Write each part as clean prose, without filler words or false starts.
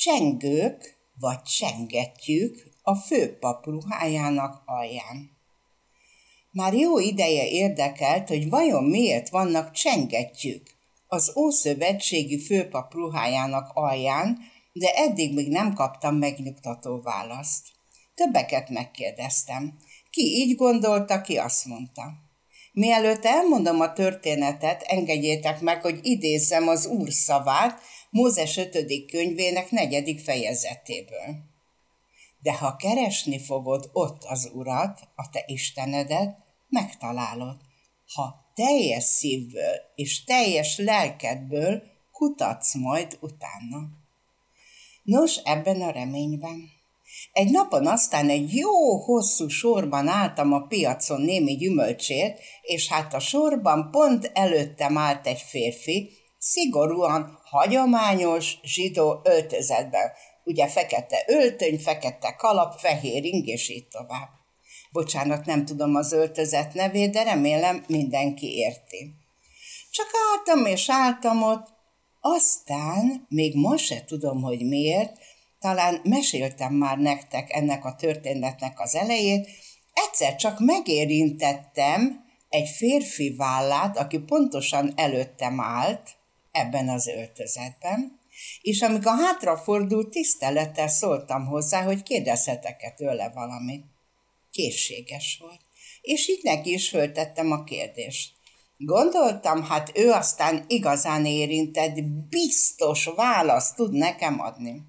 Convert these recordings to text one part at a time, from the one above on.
Csengők vagy csengettyűk a főpap ruhájának alján. Már jó ideje érdekelt, hogy vajon miért vannak csengettyűk az ószövetségi főpap ruhájának alján, de eddig még nem kaptam megnyugtató választ. Többeket megkérdeztem. Ki így gondolta, ki azt mondta. Mielőtt elmondom a történetet, engedjétek meg, hogy idézzem az Úr szavát Mózes 5. könyvének 4. fejezetéből. De ha keresni fogod ott az Urat, a te Istenedet, megtalálod, ha teljes szívből és teljes lelkedből kutatsz majd utána. Nos, ebben a reményben. Egy napon aztán egy jó hosszú sorban álltam a piacon némi gyümölcsért, és hát a sorban pont előttem állt egy férfi, szigorúan hagyományos zsidó öltözetben. Ugye fekete öltöny, fekete kalap, fehér ing, és így tovább. Bocsánat, nem tudom az öltözet nevét, de remélem mindenki érti. Csak álltam és álltam ott, aztán még most se tudom, hogy miért, talán meséltem már nektek ennek a történetnek az elejét, egyszer csak megérintettem egy férfi vállát, aki pontosan előttem állt ebben az öltözetben, és amikor hátrafordult, tisztelettel szóltam hozzá, hogy kérdezhetek-e tőle valamit. Készséges volt, és így neki is föltettem a kérdést. Gondoltam, hát ő aztán igazán érintett, biztos választ tud nekem adni.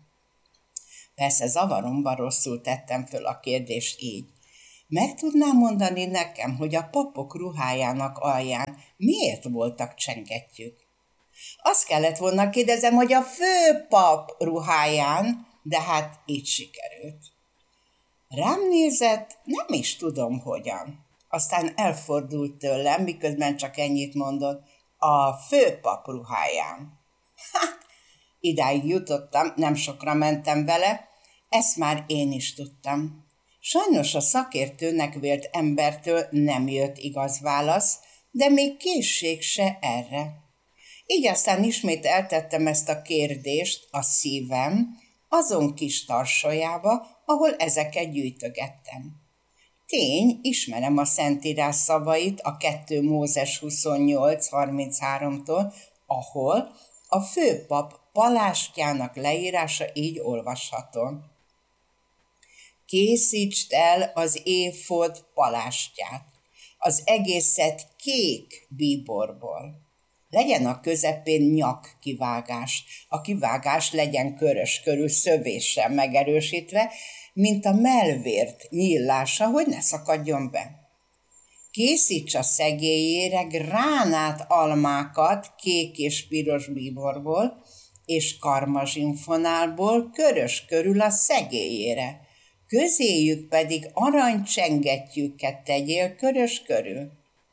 Persze zavaromban rosszul tettem föl a kérdést így. Meg tudnám mondani nekem, hogy a papok ruhájának alján miért voltak csengettyűk? Azt kellett volna kérdezem, hogy a főpap ruháján, de hát így sikerült. Rám nézett, nem is tudom hogyan. Aztán elfordult tőlem, miközben csak ennyit mondott, a főpap ruháján. Idáig jutottam, nem sokra mentem vele, ezt már én is tudtam. Sajnos a szakértőnek vélt embertől nem jött igaz válasz, de még készség se erre. Így aztán ismét eltettem ezt a kérdést a szívem azon kis tarsolyába, ahol ezeket gyűjtögettem. Tény, ismerem a Szentírás szavait a 2 Mózes 28:33-tól, ahol a főpap palástjának leírása így olvasható. Készítsd el az éfod palástját, az egészet kék bíborból. Legyen a közepén nyakkivágás. A kivágás legyen körös körül szövéssel megerősítve, mint a mellvért nyílása, hogy ne szakadjon be. Készíts a szegélyére gránát almákat kék és piros bíborból, és karmazsinfonálból körös körül a szegélyére. Közéjük pedig aranycsengettyűket tegyél körös körül.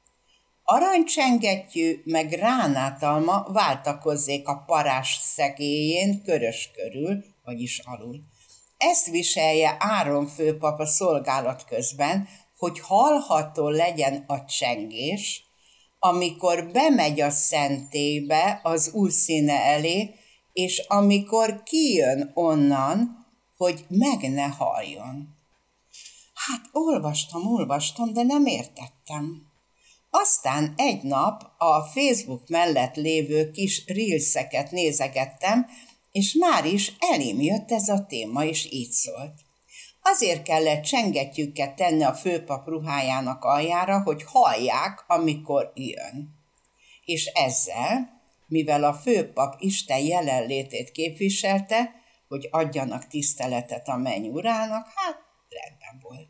Aranycsengettyű meg gránátalma váltakozzék a parás szegélyén körös körül, vagyis alul. Ezt viselje Áron főpap a szolgálat közben, hogy hallható legyen a csengés, amikor bemegy a szentélybe az Úr színe elé, és amikor kijön onnan, hogy meg ne halljon. Hát olvastam, de nem értettem. Aztán egy nap a Facebook mellett lévő kis reelseket nézegettem, és már is elém jött ez a téma, és így szólt. Azért kellett csengettyűket tenni a főpap ruhájának aljára, hogy hallják, amikor jön. És ezzel, mivel a főpap Isten jelenlétét képviselte, hogy adjanak tiszteletet a mennyurának, hát rendben volt.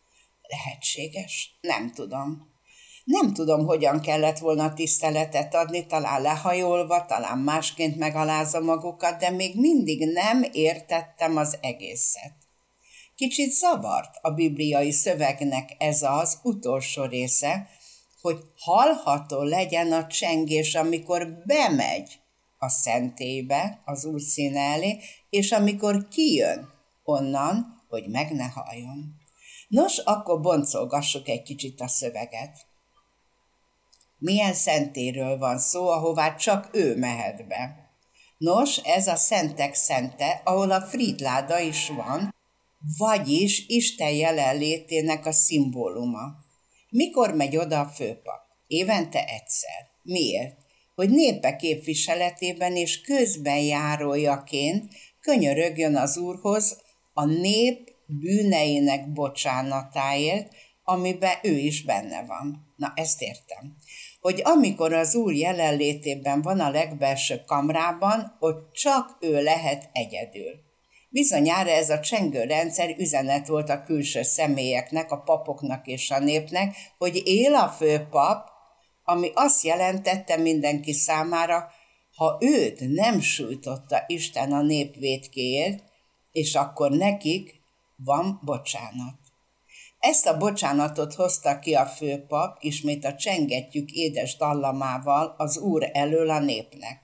Lehetséges? Nem tudom. Nem tudom, hogyan kellett volna tiszteletet adni, talán lehajolva, talán másként megalázza magukat, de még mindig nem értettem az egészet. Kicsit zavart a bibliai szövegnek ez az utolsó része, hogy hallható legyen a csengés, amikor bemegy a szentélybe, az Úr színe elé, és amikor kijön onnan, hogy meg ne halljon. Nos, akkor boncolgassuk egy kicsit a szöveget. Milyen szentélyről van szó, ahová csak ő mehet be? Nos, ez a szentek szente, ahol a Fridláda is van, vagyis Isten jelenlétének a szimbóluma. Mikor megy oda a főpap? Évente egyszer. Miért? Hogy népe képviseletében és közben járójaként könyörögjön az Úrhoz a nép bűneinek bocsánatáért, amiben ő is benne van. Na, ezt értem. Hogy amikor az Úr jelenlétében van a legbelső kamrában, ott csak ő lehet egyedül. Bizonyára ez a csengő rendszer üzenet volt a külső személyeknek, a papoknak és a népnek, hogy él a főpap, ami azt jelentette mindenki számára, ha őt nem sújtotta Isten a nép vétkéért, és akkor nekik van bocsánat. Ezt a bocsánatot hozta ki a főpap, ismét a Csengettyűk édes dallamával az Úr elől a népnek.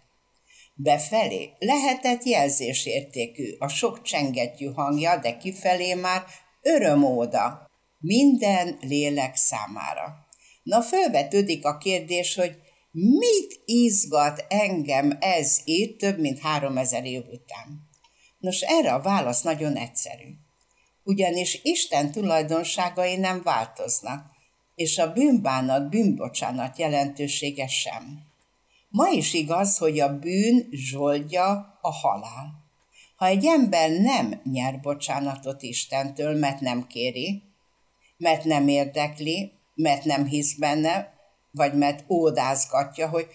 Befelé lehetett jelzésértékű a sok csengettyű hangja, de kifelé már örömóda minden lélek számára. Na, fölvetődik a kérdés, hogy mit izgat engem ez itt több mint 3000 év után? Nos, erre a válasz nagyon egyszerű. Ugyanis Isten tulajdonságai nem változnak, és a bűnbánat, bűnbocsánat jelentősége sem. Ma is igaz, hogy a bűn zsoldja a halál. Ha egy ember nem nyer bocsánatot Istentől, mert nem kéri, mert nem érdekli, mert nem hisz benne, vagy mert ódázgatja, hogy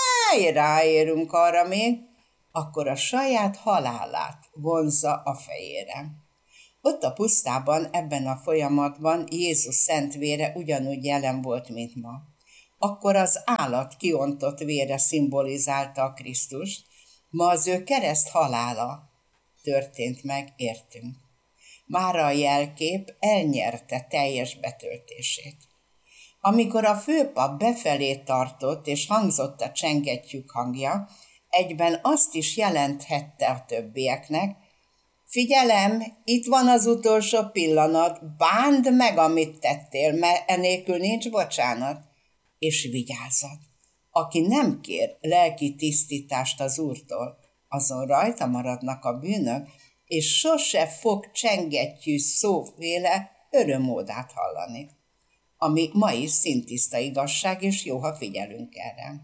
ráérünk arra még, akkor a saját halálát vonzza a fejére. Ott a pusztában, ebben a folyamatban Jézus szent vére ugyanúgy jelen volt, mint ma. Akkor az állat kiontott vére szimbolizálta a Krisztust, ma az ő kereszt halála történt meg, értünk. Mára a jelkép elnyerte teljes betöltését. Amikor a főpap befelé tartott és hangzott a csengettyűk hangja, egyben azt is jelenthette a többieknek: figyelem, itt van az utolsó pillanat, bánd meg, amit tettél, mert enélkül nincs bocsánat. És vigyázzat, aki nem kér lelki tisztítást az Úrtól, azon rajta maradnak a bűnök, és sose fog csengettyű szóféle örömódát hallani, ami ma is szintiszta igazság, és jó, ha figyelünk erre.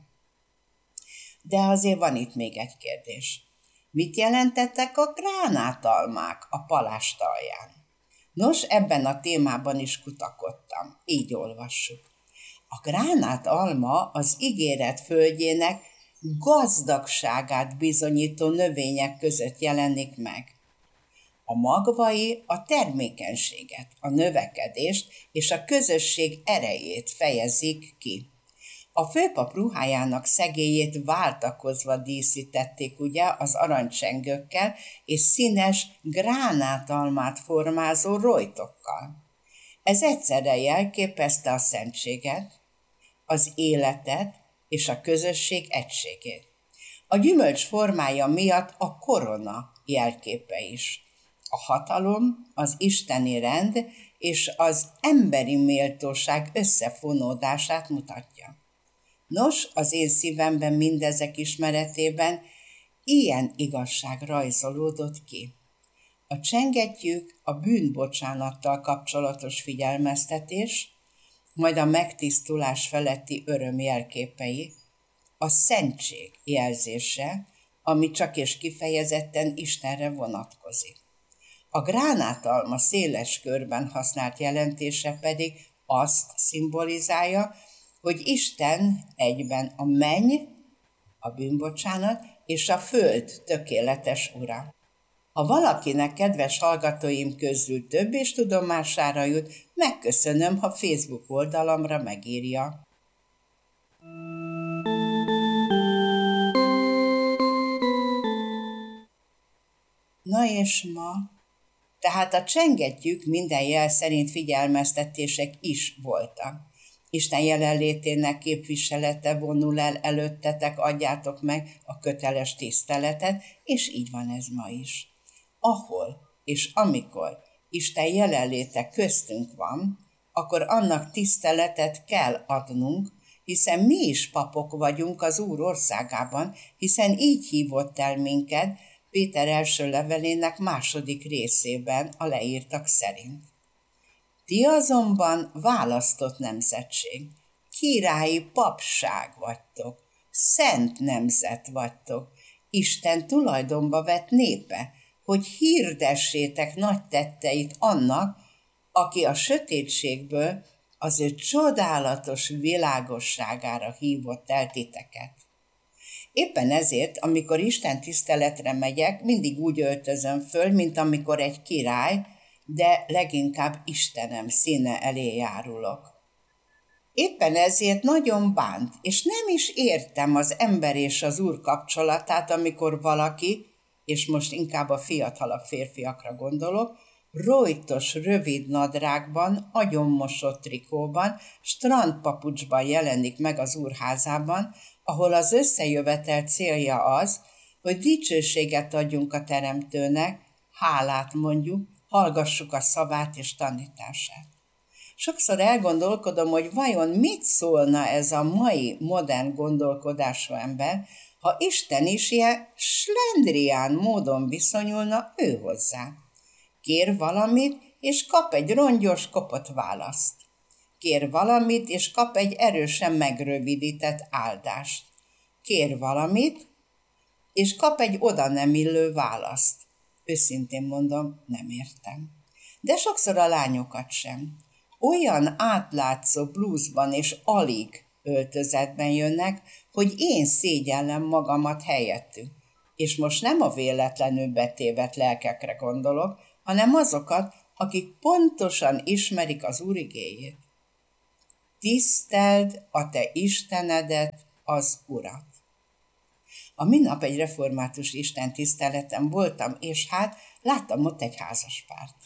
De azért van itt még egy kérdés. Mit jelentettek a gránátalmák a palást alján? Nos, ebben a témában is kutakodtam. Így olvassuk. A gránátalma az ígéret földjének gazdagságát bizonyító növények között jelenik meg. A magvai a termékenységet, a növekedést és a közösség erejét fejezik ki. A főpap ruhájának szegélyét váltakozva díszítették ugye az aranycsengőkkel és színes gránátalmát formázó rojtokkal. Ez egyszerre jelképezte a szentséget, az életet és a közösség egységét. A gyümölcs formája miatt a korona jelképe is. A hatalom, az isteni rend és az emberi méltóság összefonódását mutatja. Nos, az én szívemben mindezek ismeretében ilyen igazság rajzolódott ki. A csengettyűk a bűnbocsánattal kapcsolatos figyelmeztetés, majd a megtisztulás feletti öröm jelképei, a szentség jelzése, ami csak és kifejezetten Istenre vonatkozik. A gránátalma széles körben használt jelentése pedig azt szimbolizálja, hogy Isten egyben a menny, a bűnbocsánat és a föld tökéletes ura. Ha valakinek, kedves hallgatóim közül több is tudomására jut, megköszönöm, ha Facebook oldalamra megírja. Na és ma? Tehát a csengettyűk minden jel szerint figyelmeztetések is voltak. Isten jelenlétének képviselete vonul el előttetek, adjátok meg a köteles tiszteletet, és így van ez ma is. Ahol és amikor Isten jelenléte köztünk van, akkor annak tiszteletet kell adnunk, hiszen mi is papok vagyunk az Úr országában, hiszen így hívott el minket Péter első levelének 2. részében a leírtak szerint. Ti azonban választott nemzetség, királyi papság vagytok, szent nemzet vagytok, Isten tulajdonba vett népe, hogy hirdessétek nagy tetteit annak, aki a sötétségből az ő csodálatos világosságára hívott el titeket. Éppen ezért, amikor Isten tiszteletre megyek, mindig úgy öltözöm föl, mint amikor egy király, de leginkább Istenem színe elé járulok. Éppen ezért nagyon bánt, és nem is értem az ember és az Úr kapcsolatát, amikor valaki, és most inkább a fiatalabb férfiakra gondolok, rojtos, rövid nadrágban, agyonmosott trikóban, strandpapucsban jelenik meg az úrházában, ahol az összejövetel célja az, hogy dicsőséget adjunk a Teremtőnek, hálát mondjuk, hallgassuk a szavát és tanítását. Sokszor elgondolkodom, hogy vajon mit szólna ez a mai modern gondolkodású ember, ha Isten is ilyen slendrián módon viszonyulna ő hozzá. Kér valamit, és kap egy rongyos, kopott választ. Kér valamit, és kap egy erősen megrövidített áldást. Kér valamit, és kap egy oda nem illő választ. Őszintén mondom, nem értem. De sokszor a lányokat sem. Olyan átlátszó blúzban és alig öltözetben jönnek, hogy én szégyellem magamat helyettük. És most nem a véletlenül betévedt lelkekre gondolok, hanem azokat, akik pontosan ismerik az Úr igéjét. Tiszteld a te Istenedet, az Urat. A minap egy református Isten tiszteleten voltam, és hát láttam ott egy házaspárt.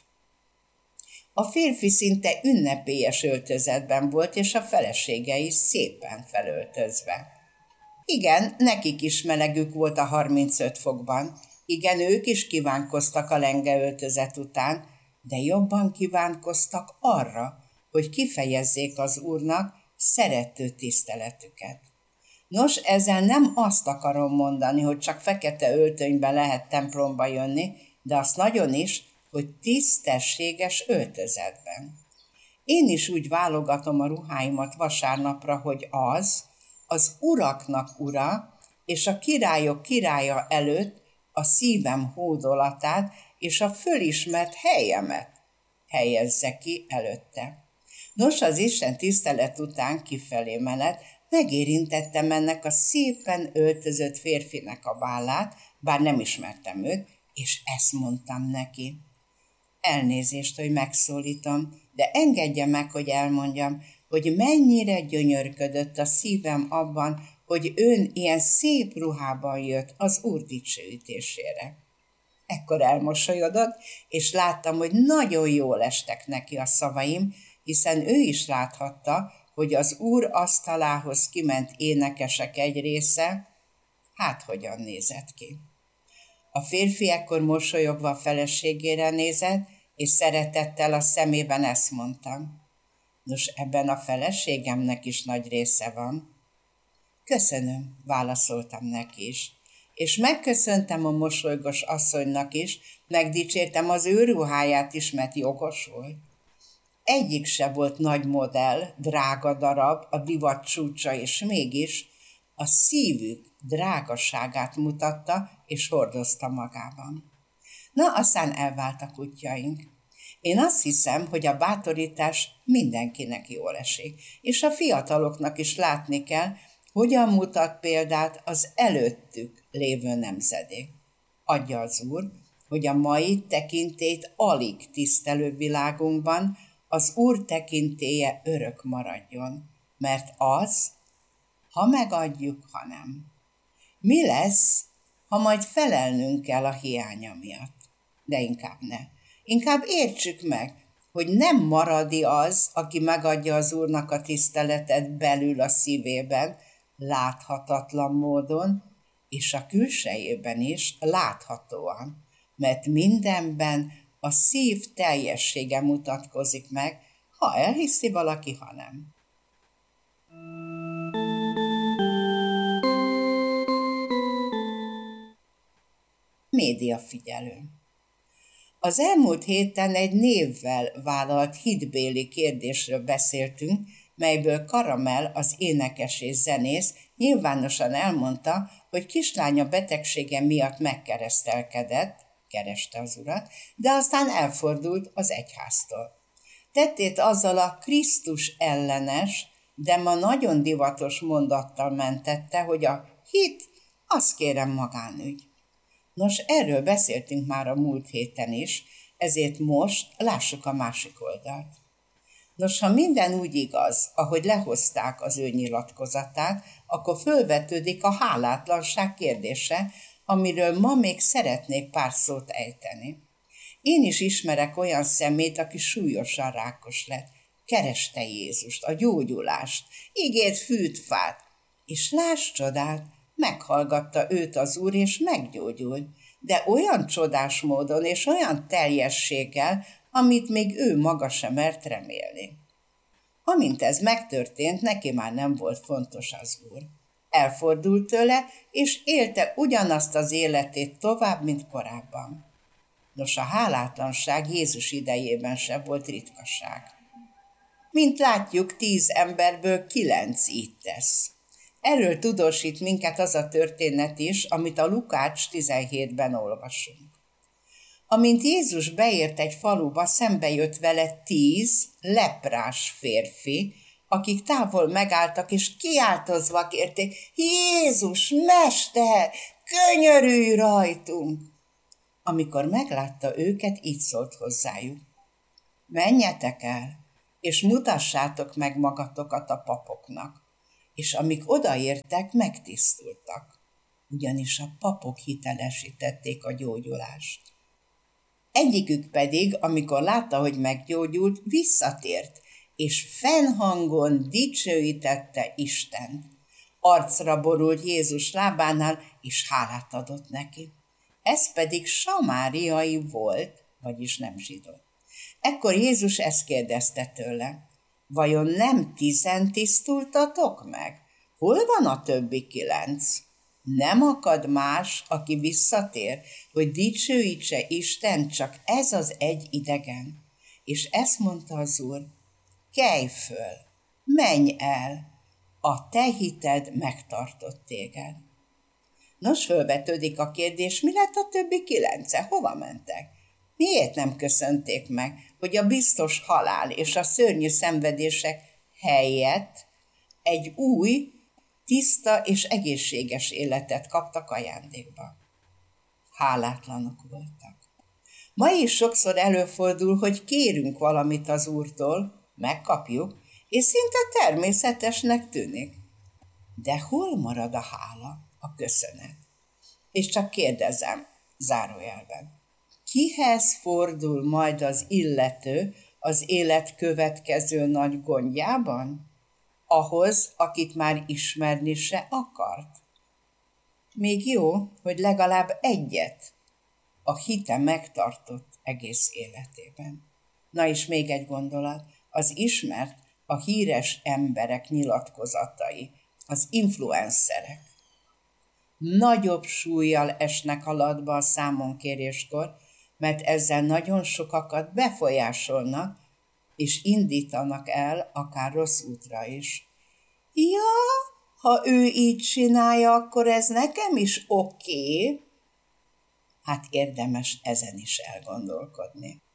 A férfi szinte ünnepélyes öltözetben volt, és a felesége is szépen felöltözve. Igen, nekik is melegük volt a 35 fokban. Igen, ők is kívánkoztak a lenge öltözet után, de jobban kívánkoztak arra, hogy kifejezzék az Úrnak szerető tiszteletüket. Nos, ezzel nem azt akarom mondani, hogy csak fekete öltönyben lehet templomba jönni, de azt nagyon is, hogy tisztességes öltözetben. Én is úgy válogatom a ruháimat vasárnapra, hogy az uraknak ura, és a királyok királya előtt a szívem hódolatát és a fölismert helyemet helyezze ki előtte. Nos, az Isten tisztelet után kifelé menet megérintettem ennek a szépen öltözött férfinek a vállát, bár nem ismertem őt, és ezt mondtam neki. Elnézést, hogy megszólítom, de engedje meg, hogy elmondjam, hogy mennyire gyönyörködött a szívem abban, hogy ön ilyen szép ruhában jött az Úr dicsőítésére. Ekkor elmosolyodott, és láttam, hogy nagyon jól estek neki a szavaim, hiszen ő is láthatta, hogy az Úr asztalához kiment énekesek egy része, hát hogyan nézett ki. A férfi ekkor mosolyogva a feleségére nézett, és szeretettel a szemében ezt mondtam. Nos, ebben a feleségemnek is nagy része van. Köszönöm, válaszoltam neki is. És megköszöntem a mosolygos asszonynak is, megdicsértem az ő ruháját is, mert jogos volt. Egyik se volt nagy modell, drága darab, a divat csúcsa, és mégis a szívük drágaságát mutatta, és hordozta magában. Na, aztán elváltak útjaink. Én azt hiszem, hogy a bátorítás mindenkinek jól esik, és a fiataloknak is látni kell, hogyan mutat példát az előttük lévő nemzedék. Adja az Úr, hogy a mai tekintélyt alig tisztelő világunkban az Úr tekintélye örök maradjon, mert az, ha megadjuk, ha nem. Mi lesz, ha majd felelnünk kell a hiánya miatt? De inkább ne. Inkább értsük meg, hogy nem maradi az, aki megadja az Úrnak a tiszteletet belül a szívében, láthatatlan módon, és a külsejében is láthatóan, mert mindenben a szív teljessége mutatkozik meg, ha elhiszi valaki, ha nem. médiafigyelő. Az elmúlt héten egy névvel vállalt hitbéli kérdésről beszéltünk, melyből Karamell, az énekes és zenész nyilvánosan elmondta, hogy kislánya betegsége miatt megkeresztelkedett, kereste az Urat, de aztán elfordult az egyháztól. Tettét azzal a Krisztus ellenes, de ma nagyon divatos mondattal mentette, hogy a hit, azt kérem magánügy. Nos, erről beszéltünk már a múlt héten is, ezért most lássuk a másik oldalt. Nos, ha minden úgy igaz, ahogy lehozták az ő nyilatkozatát, akkor fölvetődik a hálátlanság kérdése, amiről ma még szeretnék pár szót ejteni. Én is ismerek olyan szemét, aki súlyosan rákos lett. Kereste Jézust, a gyógyulást, ígért fűt-fát, és láss csodát, meghallgatta őt az Úr, és meggyógyult, de olyan csodás módon és olyan teljességgel, amit még ő maga sem mert remélni. Amint ez megtörtént, neki már nem volt fontos az Úr. Elfordult tőle, és élte ugyanazt az életét tovább, mint korábban. Nos, a hálátlanság Jézus idejében sem volt ritkaság. Mint látjuk, 10 emberből 9 így tesz. Erről tudósít minket az a történet is, amit a Lukács 17-ben olvasunk. Amint Jézus beért egy faluba, szembe jött vele 10 leprás férfi, akik távol megálltak, és kiáltozva kérték: Jézus, Mester, könyörülj rajtunk! Amikor meglátta őket, így szólt hozzájuk: menjetek el, és mutassátok meg magatokat a papoknak. És amik odaértek, megtisztultak, ugyanis a papok hitelesítették a gyógyulást. Egyikük pedig, amikor látta, hogy meggyógyult, visszatért, és fennhangon dicsőítette Istent. Arcra borult Jézus lábánál, és hálát adott neki. Ez pedig samáriai volt, vagyis nem zsidó. Ekkor Jézus ezt kérdezte tőle: vajon nem 10 tisztultatok meg? Hol van a többi 9? Nem akad más, aki visszatér, hogy dicsőítse Isten, csak ez az egy idegen. És ezt mondta az Úr: kelj föl, menj el, a te hited megtartott téged. Nos, fölvetődik a kérdés, mi lett a többi 9? Hova mentek? Miért nem köszönték meg, hogy a biztos halál és a szörnyű szenvedések helyett egy új, tiszta és egészséges életet kaptak ajándékba? Hálátlanok voltak. Ma is sokszor előfordul, hogy kérünk valamit az Úrtól, megkapjuk, és szinte természetesnek tűnik. De hol marad a hála, a köszönet? És csak kérdezem, zárójelben, kihez fordul majd az illető az élet következő nagy gondjában? Ahhoz, akit már ismerni se akart? Még jó, hogy legalább egyet a hite megtartott egész életében. Na és még egy gondolat, az ismert, a híres emberek nyilatkozatai, az influencerek. Nagyobb súllyal esnek alatba a számonkéréskor, mert ezzel nagyon sokakat befolyásolnak, és indítanak el akár rossz útra is. Ja, ha ő így csinálja, akkor ez nekem is oké. Hát érdemes ezen is elgondolkodni.